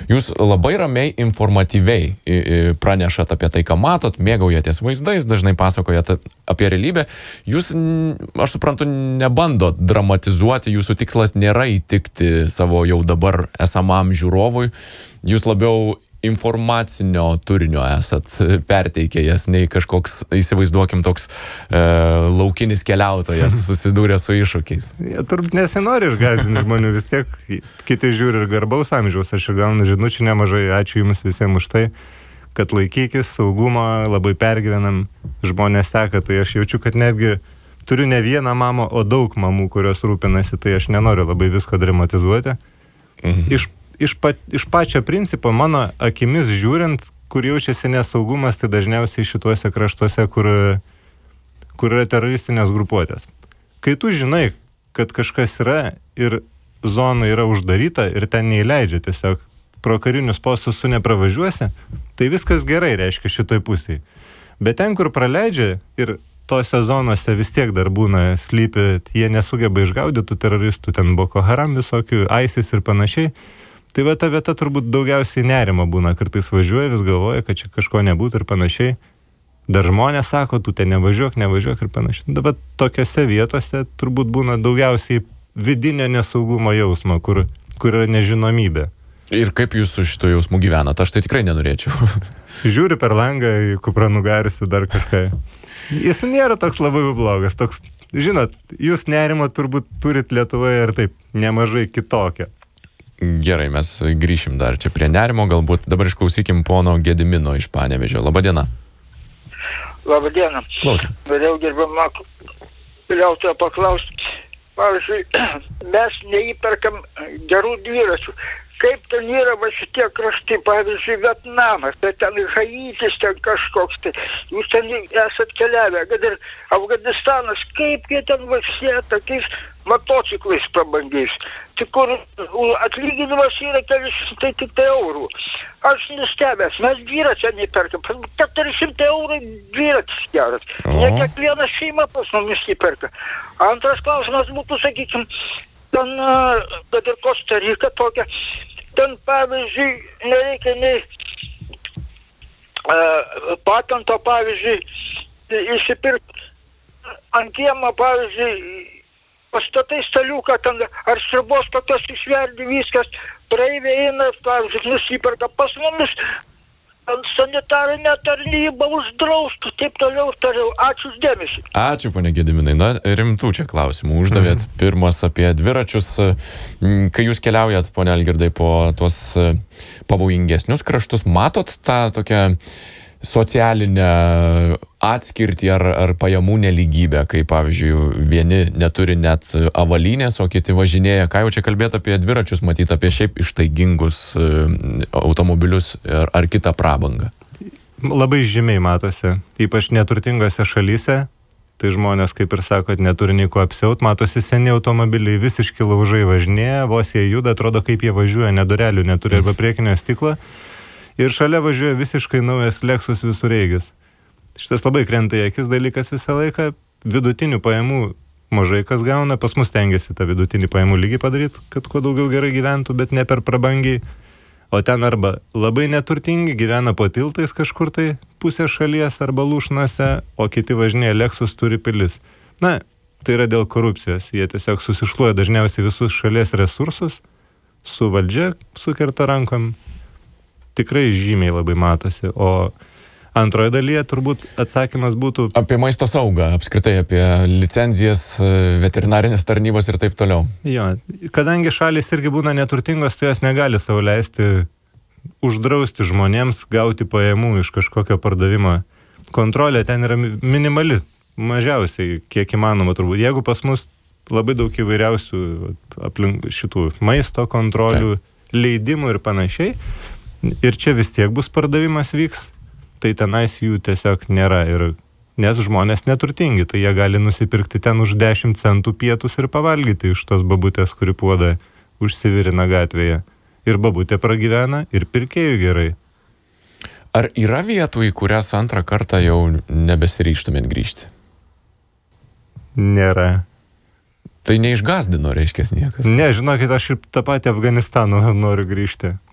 Jūs labai ramiai, informatyviai pranešat apie tai, ką matot, mėgaujatės vaizdais, dažnai pasakojate apie realybę. Jūs, aš suprantu, nebandot dramatizuoti, jūsų tikslas nėra įtikti savo jau dabar esamam žiūrovui, jūs labiau informacinio turinio esat perteikėjas, nei kažkoks, įsivaizduokim, toks laukinis keliautojas susidūrė su iššūkiais. Turbūt nesinori išgąsdinti žmonių, vis tiek kiti žiūri ir garbaus amžiaus, aš ir gaunu žinučių nemažai, ačiū Jums visiems už tai, kad laikykis, saugumo, labai pergyvenam, žmonės seka, tai aš jaučiu, kad netgi turiu ne vieną mamą, o daug mamų, kurios rūpinasi, tai aš nenoriu labai visko dramatizuoti. Iš pačio principo, mano akimis žiūrint, kur jaučiasi nesaugumas, tai dažniausiai šituose kraštuose, kur yra teroristinės grupuotės. Kai tu žinai, kad kažkas yra ir zona yra uždaryta ir ten neįleidžia, tiesiog pro karinius postus tu nepravažiuosi, tai viskas gerai reiškia šitoj pusėje. Bet ten, kur praleidžia ir tose zonose vis tiek dar būna slypi, jie nesugeba išgaudytų teroristų, ten Boko Haram visokių, ISIS ir panašiai. Tai va ta vieta turbūt daugiausiai nerimo būna, kartais važiuoja, vis galvoja, kad čia kažko nebūtų ir panašiai. Dar žmonės sako, tu ten nevažiuok ir panašiai. Dabar tokiose vietose turbūt būna daugiausiai vidinio nesaugumo jausmo, kur yra nežinomybė. Ir kaip jūs su šito jausmu gyvenat? Aš tai tikrai nenorėčiau. Žiūri per langą į kupranugarius dar kažką. Jis nėra toks labai blogas. Toks, žinot, jūs nerimo turbūt turit Lietuvoje ir taip nemažai kitokio. Gerai, mes grįšim dar čia prie nerimo, galbūt dabar išklausykim pono Gedimino iš Panevėžio. Labadiena. Labadiena. Klausim. Norėjau gerbiamą keliautoją paklausti. Pavyzdžiui, mes neįperkam gerų dviračių. Kaip ten yra va šitie kraštai, pavyzdžiui, Vietnamas, tai ten Haitis, ten kažkoks, tai jūs ten esat keliavę, kad ir Afganistanas, kaip jie ten važinėja tokiais motociklais prabangiais, tik kur atlyginimas yra keli šimtai tik tai eurų. Aš nustebęs, mes dviračią neperkam, 400 eurų dviratis geras, ne kiekviena šeima pas mumis įperka. Antras klausimas būtų, sakykim, ten, kad ir Kosta Rika tokia, ten, pavyzdžiui, nereikia nei patento, pavyzdžiui, įsipirkti ant kiemo, pavyzdžiui, pastatai staliuką, ten, ar sriubos tokios išverdi viskas, praeiviai eina, pavyzdžiui, nusiperka pas mumis, sanitarinė tarnyba uždraustų, taip toliau. Ačiū už dėmesį. Ačiū, ponia Gediminai. Na, rimtų čia klausimų uždavėt. Pirmas apie dviračius. Kai jūs keliaujat, ponia Algirdai, po tuos pavojingesnius kraštus, matot tą tokią socialinę atskirtį ar pajamų nelygybę, kai, pavyzdžiui, vieni neturi net avalynės, o kiti važinėja. Ką jau čia kalbėti apie dviračius, matyti apie šiaip ištaigingus automobilius ar kitą prabangą? Labai žymiai matosi, ypač neturtingose šalyse. Tai žmonės, kaip ir sakot, neturi nieko apsiaut, matosi seni automobiliai visiškai laužai važinėja, vos jie juda, atrodo kaip jie važiuoja, nedurelių neturi arba priekinio stiklo. Ir šalia važiuoja visiškai naujas Lexus visureigis. Šitas labai krenta į akis dalykas visą laiką. Vidutinių pajamų mažai kas gauna. Pas mus tengiasi tą vidutinį pajamų lygį padaryti, kad kuo daugiau gerai gyventų, bet ne per prabangiai. O ten arba labai neturtingi, gyvena po tiltais kažkur tai pusė šalies arba lūšnose, o kiti važinėja Lexus turi pilis. Na, tai yra dėl korupcijos. Jie tiesiog susišluoja dažniausiai visus šalies resursus, su valdžia sukerta rankom. Tikrai žymiai labai matosi, o antroje dalyje turbūt atsakymas būtų... Apie maisto saugą, apskritai apie licenzijas, veterinarinės tarnybos ir taip toliau. Jo, kadangi šalis irgi būna neturtingos, tai jos negali savo leisti uždrausti žmonėms gauti pajamų iš kažkokio pardavimo. Kontrolė ten yra minimali, mažiausiai, kiek įmanoma turbūt. Jeigu pas mus labai daug įvairiausių aplink šitų maisto kontrolių, leidimų ir panašiai, ir čia vis tiek bus pardavimas vyks, tai tenais jų tiesiog nėra. Nes žmonės neturtingi, tai jie gali nusipirkti ten už 10 centų pietus ir pavalgyti iš tos babutės, kuri puodą užsivirina gatvėje. Ir babutė pragyvena, ir pirkėjų gerai. Ar yra vietų, į kurias antrą kartą jau nebesiryžtumėt grįžti? Nėra. Tai neišgazdino, reiškia, niekas? Ne, žinokit, aš ir tą patį Afganistaną noriu grįžti.